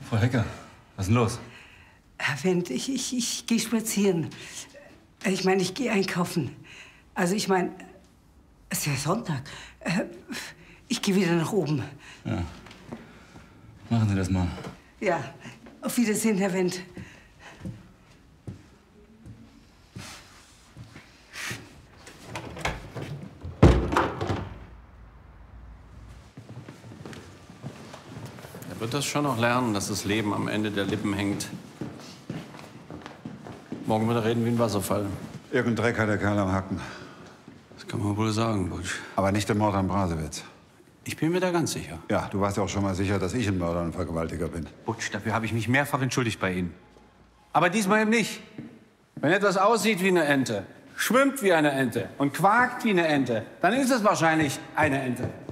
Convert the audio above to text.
Frau Hecker, was ist denn los? Herr Wendt, ich gehe spazieren. Ich meine, ich gehe einkaufen. Also ich meine, es ist ja Sonntag. Ich gehe wieder nach oben. Ja. Machen Sie das mal. Ja, auf Wiedersehen, Herr Wendt. Er wird das schon noch lernen, dass das Leben am Ende der Lippen hängt. Morgen wird er reden wie ein Wasserfall. Irgendein Dreck hat der Kerl am Hacken. Das kann man wohl sagen, Butch. Aber nicht der Mord an Brasewitz. Ich bin mir da ganz sicher. Ja, du warst ja auch schon mal sicher, dass ich ein Mörder und Vergewaltiger bin. Butch, dafür habe ich mich mehrfach entschuldigt bei Ihnen. Aber diesmal eben nicht. Wenn etwas aussieht wie eine Ente, schwimmt wie eine Ente und quakt wie eine Ente, dann ist es wahrscheinlich eine Ente.